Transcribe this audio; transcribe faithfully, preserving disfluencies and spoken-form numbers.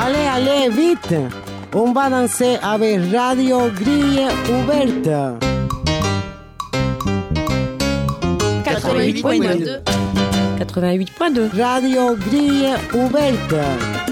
Allez, allez, vite! On va danser avec Radio Grille Ouverte. quatre-vingt-huit point deux. quatre-vingt-huit point deux. Radio Grille Ouverte.